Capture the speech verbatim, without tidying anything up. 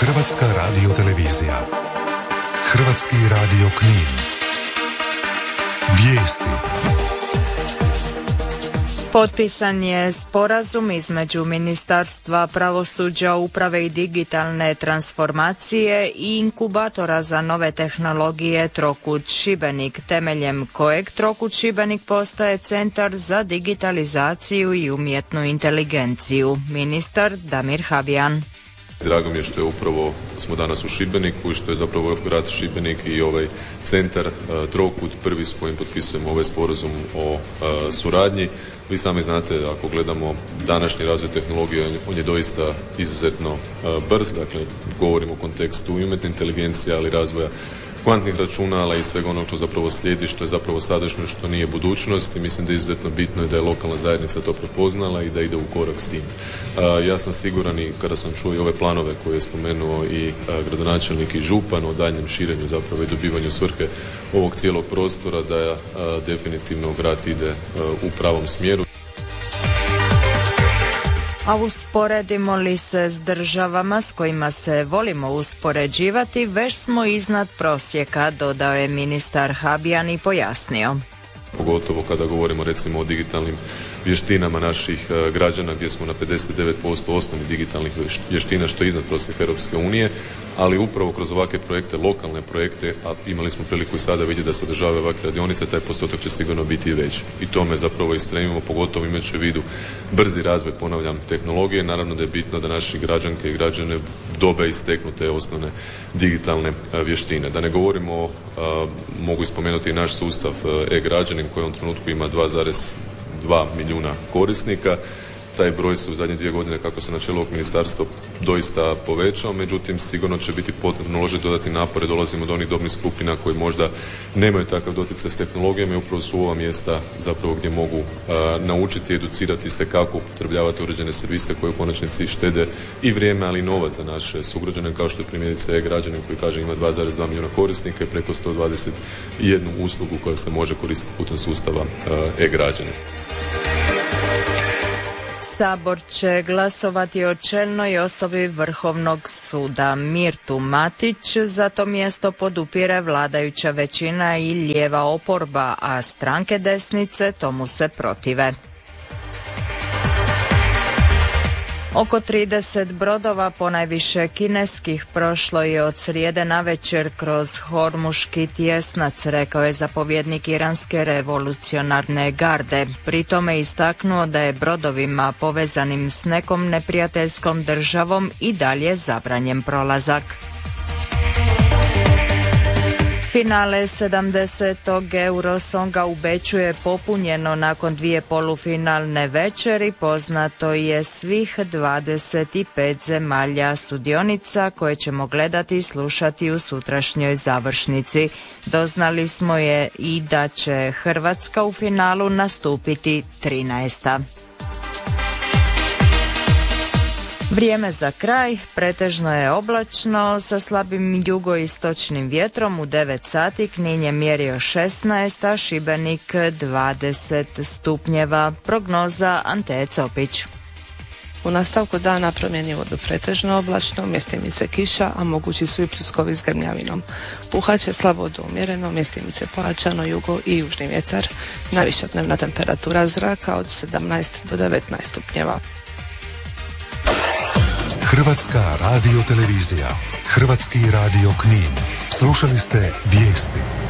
Hrvatska radiotelevizija. Hrvatski radio Knin. Vijesti. Potpisan je sporazum između Ministarstva pravosuđa, uprave i digitalne transformacije i inkubatora za nove tehnologije Trokut Šibenik, temeljem kojeg Trokut Šibenik postaje centar za digitalizaciju i umjetnu inteligenciju. Ministar Damir Habijan. Drago mi je što je upravo smo danas u Šibeniku i što je zapravo grad Šibenik i ovaj centar uh, Trokut prvi s kojim potpisujemo ovaj sporazum o uh, suradnji. Vi sami znate, ako gledamo današnji razvoj tehnologije, on je doista izuzetno uh, brz, dakle govorimo u kontekstu umjetne inteligencije, ali razvoja kvantnih računala i svega onog što zapravo slijedi, što je zapravo sadašnjost, što nije budućnost, i mislim da je izuzetno bitno i da je lokalna zajednica to prepoznala i da ide u korak s tim. Uh, ja sam siguran i kada sam čuo i ove planove koje je spomenuo i uh, gradonačelnik i župan o daljnjem širenju zapravo i dobivanju svrhe ovog cijelog prostora, da uh, definitivno grad ide uh, u pravom smjeru. A usporedimo li se s državama s kojima se volimo uspoređivati, već smo iznad prosjeka, dodao je ministar Habijan i pojasnio. Pogotovo kada govorimo recimo o digitalnim vještinama naših građana, gdje smo na pedeset devet posto osnovnih digitalnih vještina, što je iznad prosjeka Europske unije, ali upravo kroz ovakve projekte, lokalne projekte, a imali smo priliku i sada vidjeti da se održavaju ovakve radionice, taj postotak će sigurno biti i veći. I tome zapravo i stremimo, pogotovo imajući u vidu brzi razvoj, ponavljam, tehnologije. Naravno da je bitno da naši građanke i građane dobe i steknu te osnovne digitalne vještine. Da ne govorimo, a, mogu ispomenuti i naš sustav e-građanin koji u ovom trenutku ima dva zarez dva milijuna korisnika. Taj broj se u zadnje dvije godine, kako se na čelu ovog ministarstva, doista povećao, međutim sigurno će biti potrebno uložiti dodatni napore. Dolazimo do onih dobnih skupina koji možda nemaju takav doticaj s tehnologijama i upravo su ova mjesta zapravo gdje mogu a, naučiti i educirati se kako upotrebljavati uređene servise koje u konačnici štede i vrijeme, ali i novac za naše sugrađane, kao što je primjerice e-građanin koji kaže ima dva zarez dva milijuna korisnika i preko sto dvadeset jednu uslugu koja se može koristiti putem sustava a, e-građanin. Sabor će glasovati o čelnoj osobi Vrhovnog suda. Mirtu Matić za to mjesto podupire vladajuća većina i lijeva oporba, a stranke desnice tomu se protive. Oko trideset brodova, ponajviše kineskih, prošlo je od srijede navečer kroz Hormuški tjesnac, rekao je zapovjednik iranske revolucionarne garde. Pri tome istaknuo da je brodovima povezanim s nekom neprijateljskom državom i dalje zabranjen prolazak. Finale sedamdesetog Eurosonga u Beču je popunjeno nakon dvije polufinalne večeri. Poznato je svih dvadeset pet zemalja sudionica koje ćemo gledati i slušati u sutrašnjoj završnici. Doznali smo je i da će Hrvatska u finalu nastupiti trinaesta. Vrijeme za kraj, pretežno je oblačno sa slabim jugoistočnim vjetrom. U devet sati Knin je mjerio šesnaest, a Šibenik dvadeset stupnjeva. Prognoza Ante Copić. U nastavku dana promjenjivo do pretežno oblačno, mjestimice kiša, a mogući su i pljuskovi s grmljavinom. Puhat će slabo do umjereno, mjestimice pojačano jugo i južni vjetar. Najviša dnevna temperatura zraka od sedamnaest do devetnaest stupnjeva. Hrvatska radiotelevizija, Hrvatski radio Knin. Slušali ste vijesti.